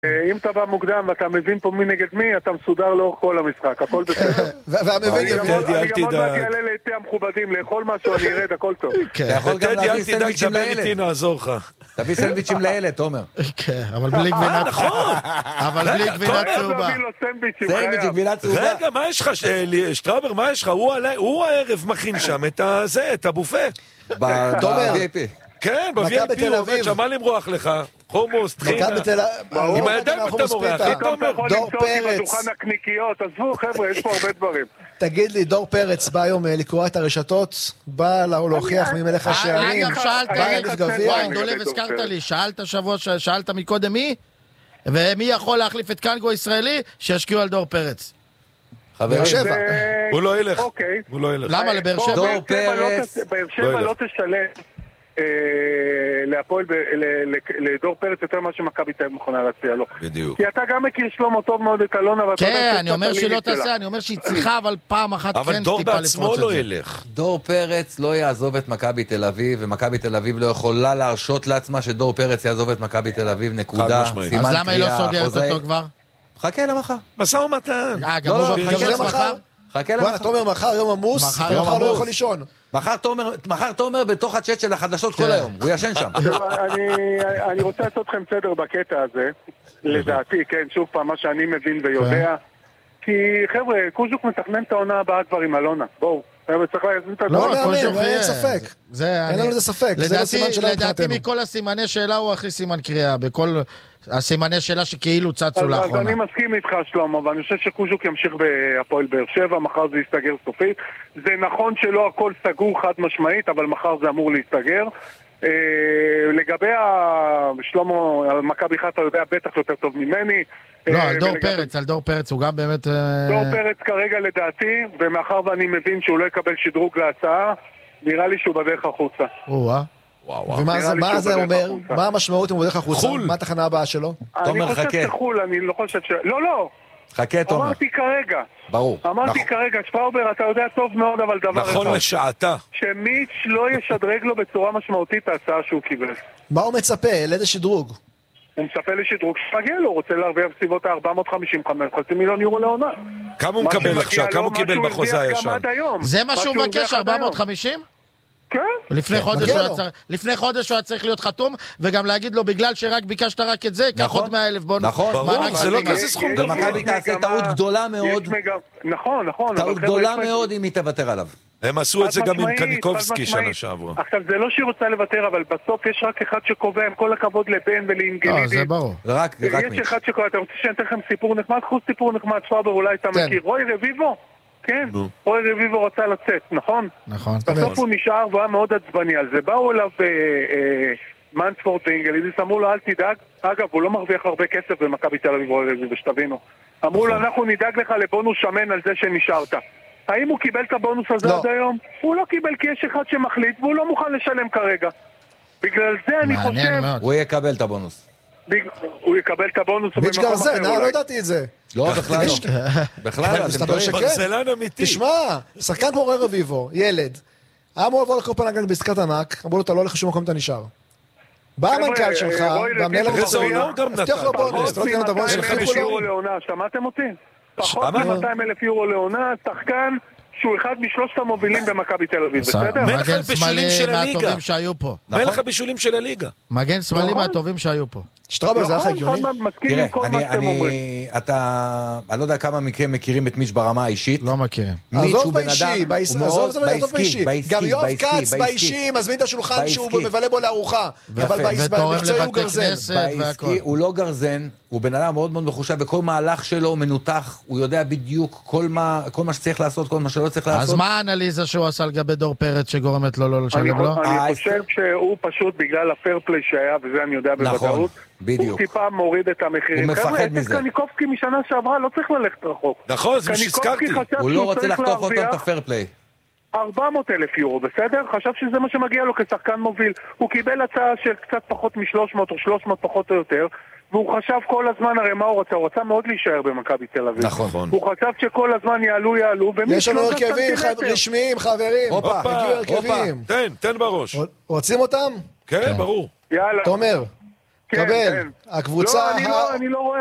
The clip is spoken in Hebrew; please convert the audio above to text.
אם אתה בא מוקדם ואתה מבין פה מי נגד מי, אתה מסודר לאורך כל המשחק, הכל בסדר. והמבין אני גם עוד מעט יעלה ליתי המכובדים לאכול משהו, אני ארד, הכל טוב. אתה יכול גם להביא סנדוויצ'ים לילד. נעזור לך. תביא סנדוויצ'ים לילד, תומר. כן, אבל בלי גבינה. נכון. אבל בלי גבינה צהובה. סנדוויץ' גבינה צהובה. רגע, מה יש לך, שטראובר, מה יש לך? הוא הערב מכין שם את הבופה. ב-VIP. כן, ב-VIP הוא עובד שם, מה למרוח לך? חומוס, טחינה. עם הידיים אתה מורח, תומר. דור פרץ. בדוכן הקניקיות, עזבו חבר'ה, יש פה הרבה דברים. תגיד לי, דור פרץ בא היום לקרוא את הרשתות, בא להוכיח מי מלך השערים, בא להניף גביע. דולב, הזכרת לי, שאלת מקודם מי? ומי יכול להחליף את קנגו הישראלי? שישקיעו על דור פרץ. באר שבע. הוא לא ילך. אוקיי. הוא לא ילך. למה לבאר שבע? דור פרץ. באר שבע לא תשלם לדור פרץ יותר מה שמכבי תל אביב מוכנה להציע לו. בדיוק. כי אתה גם מכיר שלמה טוב מאוד את אלונה. כן, אני אומר שהיא לא תעשה, אני אומר שהיא צריכה, אבל פעם אחת אבל כן דור טיפה בעצמו לפרוץ את לא זה. ילך. דור פרץ לא יעזוב את מכבי תל אביב, ומכבי תל אביב לא יכולה להרשות לעצמה שדור פרץ יעזוב את מכבי תל אביב, נקודה. משמעית. אז למה היא לא סוגרת אותו כבר? חכה למחר. משא ומתן. גם הוא בחיים מחר? חכה בוא'נה, למחר. תומר מחר יום עמוס, מחר לא יכול לישון. מחר תומר בתוך הצ'אט של החדשות כל היום, הוא ישן שם. אני רוצה לעשות לכם סדר בקטע הזה, לדעתי, כן, שוב פעם, מה שאני מבין ויודע, כי חבר'ה, קוז'וק מתכנן את העונה הבאה כבר עם אלונה, בואו, חבר'ה, צריך להזמין את לא הדבר. נאמין, אין ספק. אין לנו זה ספק, זה לא סימן שלהם לדעתי מבחינתנו. מכל הסימני שאלה הוא הכי סימן קריאה, בכל הסימני שאלה שכאילו צצו אז לאחרונה. אני מסכים איתך שלמה, ואני חושב שקוז'וק ימשיך בהפועל באר שבע, מחר זה יסתגר סופית. זה נכון שלא הכל סגור חד משמעית, אבל מחר זה אמור להסתגר. לגבי שלמה, מכבי חיפה יודע בטח יותר טוב ממני. לא, על דור פרץ, הוא גם באמת... דור פרץ כרגע לדעתי, ומאחר ואני מבין שהוא לא יקבל שדרוג להצעה, נראה לי שהוא בדרך החוצה. ומה זה אומר? מה המשמעות אם הוא הולך החוצה? מה התחנה הבאה שלו? אני חושב שחול, אני לא חושב ש... לא. חכה תומר. אמרתי כרגע. ברור. אמרתי כרגע, שפאובר, אתה יודע טוב מאוד, אבל דבר אחד. נכון לשעתה. שמיץ' לא ישדרג לו בצורה משמעותית את ההצעה שהוא קיבל. מה הוא מצפה? לאיזה שדרוג? הוא מצפה לשדרוג שמגיע לו, הוא רוצה להרוויח בסביבות ה-450 מיליון יורו לעונה. כמה הוא מקבל עכשיו? כמה הוא קיבל בחוזה הישן? זה מה שהוא מבקש, 450? כן. לפני חודש הוא היה צריך להיות חתום, וגם להגיד לו, בגלל שרק ביקשת רק את זה, קח עוד 100,000 בונוס. נכון, זה לא כזה סכום גבוה. ומכבי תעשה טעות גדולה מאוד. נכון. טעות גדולה מאוד אם היא תוותר עליו. הם עשו את זה גם עם קניקובסקי שנה שעברה. עכשיו, זה לא שהיא רוצה לוותר, אבל בסוף יש רק אחד שקובע, עם כל הכבוד לבן ולאינגלידי. זה ברור. יש אחד שקובע, אתה רוצה שאני אתן לכם סיפור נחמד? קחו סיפור נחמד, שפאבר, אולי אתה מכיר. רוי רביבו? כן, רוי רביבו רצה לצאת, נכון? נכון. בסוף הוא נשאר והוא היה מאוד עצבני על זה. באו אליו מנספורד ואינגלידיס, אמרו לו אל תדאג. אגב, הוא לא מרוויח הרבה כסף במכבי תל אביב רוי רביבו, שתבינו. אמרו לו אנחנו נדאג לך לבונוס שמן על זה שנשארת. האם הוא קיבל את הבונוס הזה עד היום? הוא לא קיבל כי יש אחד שמחליט והוא לא מוכן לשלם כרגע. בגלל זה אני חושב... הוא יקבל את הבונוס. הוא יקבל את הבונוס מיץ' גרזן, לא ידעתי את זה. לא, בכלל לא. בכלל לא, אתם טועים. ברזלן אמיתי. תשמע, שחקן כמו רוי רביבו, ילד, היה אמור לבוא לקופנהגן בעסקת ענק, אמרו לו אתה לא הולך לשום מקום, אתה נשאר. בא המנכ"ל שלך, והמנהל המקצועי, הבטיח לו בונוס, אתה לא תיתן את הבונוס שלך. שמעתם אותי? פחות מ-200,000 יורו לעונה, שחקן שהוא אחד משלושת המובילים במכבי תל אביב, בסדר? מלך הבישולים של הליגה. מהטובים שהיו פה. מלך הבישולים של הליגה. מגן שמאלי מהטובים שהיו פה. שטראובר זה היה הגיוני? תראה, אני לא יודע כמה מכם מכירים את מיץ' ברמה האישית. לא מכירים. עזוב באישי, גם יואב כץ באישי מזמין את השולחן שהוא מבלה בו לארוחה, אבל במקצועי הוא גרזן. בעסקי הוא לא גרזן, הוא בן אדם מאוד מאוד מחושב, וכל מהלך שלו מנותח, הוא יודע בדיוק כל מה שצריך לעשות, כל מה שלא צריך לעשות. אז מה האנליזה שהוא עשה לגבי דור פרץ שגורמת לו לא לשלם לו? אני חושב שהוא פשוט בגלל הפרפליי שהיה, וזה אני יודע בוודאות, הוא טיפה מוריד את המחירים. הוא מפחד מזה. קניקובסקי משנה שעברה לא צריך ללכת רחוק. נכון, זה מה שהזכרתי. הוא לא רוצה לחטוף אותו את הפרפליי. 400,000 יורו, בסדר? חשב שזה מה שמגיע לו כשחקן מוביל. הוא קיבל הצעה של קצת פחות מ-300 או 300 פחות או יותר, והוא חשב כל הזמן, הרי מה הוא רצה? הוא רצה מאוד להישאר במכבי תל אביב. נכון. הוא חשב שכל הזמן יעלו, יש לנו הרכבים רשמיים, חברים. הופה, תן בראש. רוצים אותם? כן, ברור. יאללה. תומר, קבל, הקבוצה... לא, אני לא רואה